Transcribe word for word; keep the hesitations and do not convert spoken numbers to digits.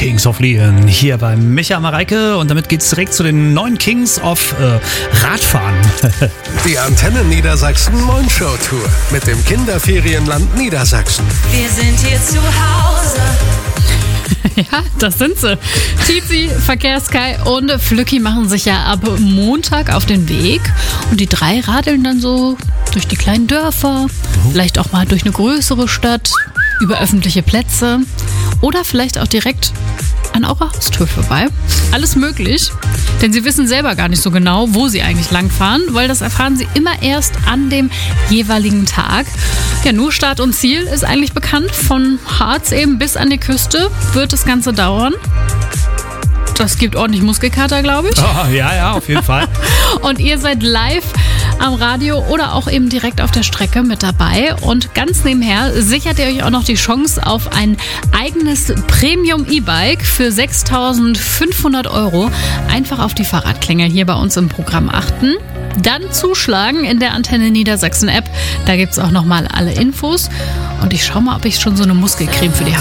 Kings of Leon hier bei Micha Mareike und damit geht's direkt zu den neuen Kings of äh, Radfahren. Die Antenne Niedersachsen Moin-Show Tour mit dem Kinderferienland Niedersachsen. Wir sind hier zu Hause. Ja, das sind sie. Tizi, Verkehrssky und Flücki machen sich ja ab Montag auf den Weg. Und die drei radeln dann so durch die kleinen Dörfer, vielleicht auch mal durch eine größere Stadt, über öffentliche Plätze oder vielleicht auch direkt an eurer Haustür vorbei. Alles möglich, denn sie wissen selber gar nicht so genau, wo sie eigentlich langfahren, weil das erfahren sie immer erst an dem jeweiligen Tag. Ja, nur Start und Ziel ist eigentlich bekannt. Von Harz eben bis an die Küste wird das Ganze dauern. Das gibt ordentlich Muskelkater, glaube ich. Oh, ja, ja, auf jeden Fall. Und ihr seid live am Radio oder auch eben direkt auf der Strecke mit dabei. Und ganz nebenher sichert ihr euch auch noch die Chance auf ein eigenes Premium-E-Bike für sechstausendfünfhundert Euro. Einfach auf die Fahrradklingel hier bei uns im Programm achten. Dann zuschlagen in der Antenne Niedersachsen App. Da gibt es auch nochmal alle Infos. Und ich schaue mal, ob ich schon so eine Muskelcreme für die Haut